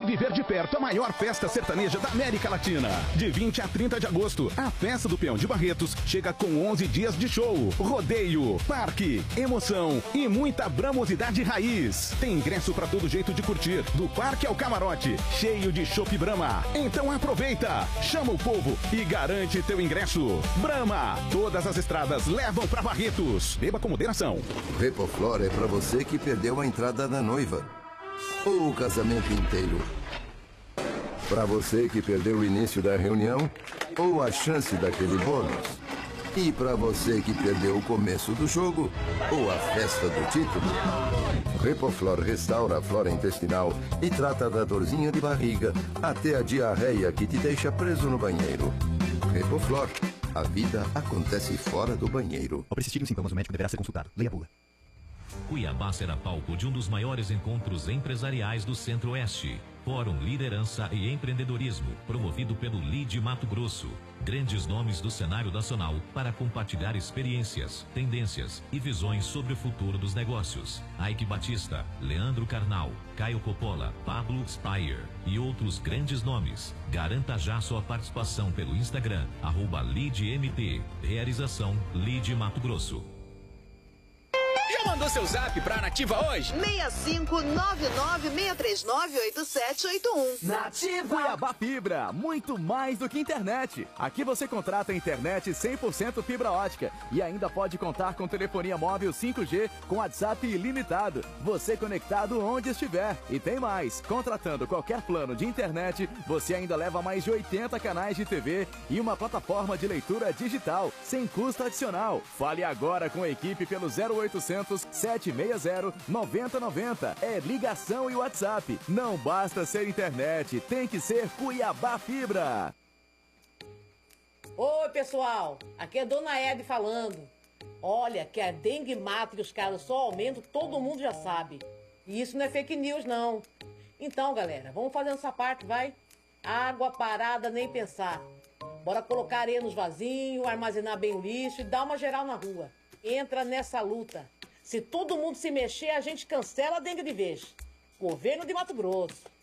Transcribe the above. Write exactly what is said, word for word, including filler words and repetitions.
viver de perto a maior festa sertaneja da América Latina. De vinte a trinta de agosto, a Festa do Peão de Barretos chega com onze dias de show, rodeio, parque, emoção e muita bramosidade raiz. Tem ingresso para todo jeito de curtir, do parque ao camarote, cheio de chopp Brahma. Então aproveita, chama o povo e garante teu ingresso. Brahma, todas as estradas levam para Barretos. Beba com moderação. Repoflor é para você que perdeu a entrada da noiva ou o casamento inteiro. Para você que perdeu o início da reunião ou a chance daquele bônus. E para você que perdeu o começo do jogo ou a festa do título. Repoflor restaura a flora intestinal e trata da dorzinha de barriga até a diarreia que te deixa preso no banheiro. Repoflor, a vida acontece fora do banheiro. Ao persistirem os sintomas, o médico deverá ser consultado. Leia a bula. Cuiabá será palco de um dos maiores encontros empresariais do Centro-Oeste. Fórum Liderança e Empreendedorismo, promovido pelo L I D Mato Grosso. Grandes nomes do cenário nacional para compartilhar experiências, tendências e visões sobre o futuro dos negócios. Ike Batista, Leandro Carnal, Caio Coppola, Pablo Spire e outros grandes nomes. Garanta já sua participação pelo Instagram, arroba L I D M T. Realização L I D Mato Grosso. Já mandou seu zap pra Nativa hoje? seis cinco nove nove seis três nove oito sete oito um. Nativa! Cuiabá Fibra, muito mais do que internet. Aqui você contrata internet cem por cento fibra ótica e ainda pode contar com telefonia móvel cinco G com WhatsApp ilimitado. Você conectado onde estiver. E tem mais, contratando qualquer plano de internet, você ainda leva mais de oitenta canais de T V e uma plataforma de leitura digital, sem custo adicional. Fale agora com a equipe pelo zero oitocentos, sete seis zero, nove zero nove zero. É ligação e WhatsApp. Não basta ser internet, tem que ser Cuiabá Fibra. Oi, pessoal. Aqui é Dona Hebe falando. Olha, que a dengue mata e os casos só aumentam, todo mundo já sabe. E isso não é fake news, não. Então, galera, vamos fazendo essa parte, vai? Água parada, nem pensar. Bora colocar areia nos vasinhos, armazenar bem o lixo e dar uma geral na rua. Entra nessa luta. Se todo mundo se mexer, a gente cancela a dengue de vez. Governo de Mato Grosso.